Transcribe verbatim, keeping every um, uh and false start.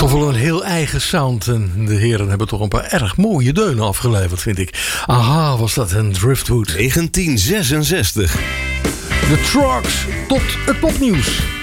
Toch wel een heel eigen sound. En de heren hebben toch een paar erg mooie deunen afgeleverd, vind ik. Aha, was dat een Driftwood. negentien zesenzestig. De Trucks tot het popnieuws.